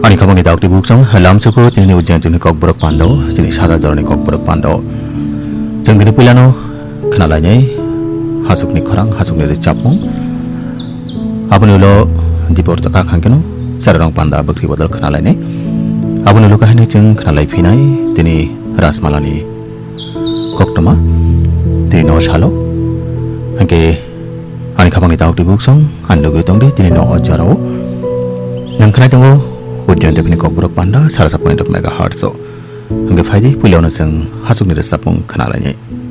Ani kabang ni dauk di buksong halam suku tini ujian tini kok buruk pandau tini sadar dorani kok buruk pandau jeng tini pilano kenalanya hasuk ni korang hasuk ni capung abun ulo di bawah cakak kangkeno sarang panda bakri bodol kenalanya abun ulo kahani jeng kenalai pinai tini ras malani kok toma tini no shalo angke ani kabang ni dauk di buksong ando gutong di tini no ojaro yang kena tunggu ujian teknik kok buruk panda 1.1 megahertz so angge faidi puliau naseng hasuk ni resapung kenalanya